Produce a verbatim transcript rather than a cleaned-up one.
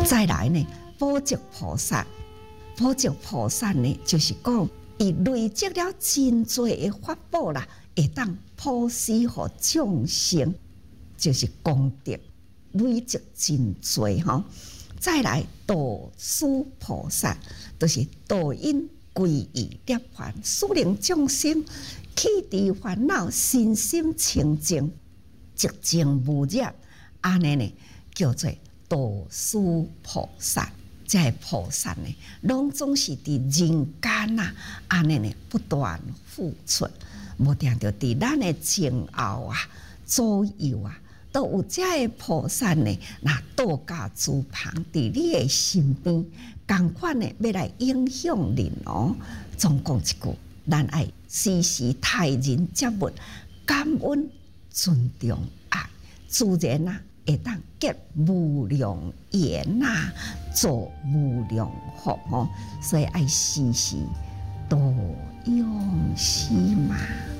再来呢，补足菩萨，补足菩萨呢，就是讲伊累积了真多的法宝啦，会当普施予众生，就是功德累积真多吼。再来度师菩萨，就是度因归依涅槃，使令众生弃除烦恼，身心清净，寂静无染，安尼呢叫做度师菩萨。这菩萨呢，拢总是伫人间啊，安尼呢不断付出，无定着伫咱的前后啊、左右啊，都有这个菩萨呢，那道家诸旁伫你的身边，共款呢要来影响人哦。总讲一句，咱爱时时待人接物，感恩、尊重、爱，自然啊。会当结无量缘呐，做无量福哦，所以爱时时多用心嘛。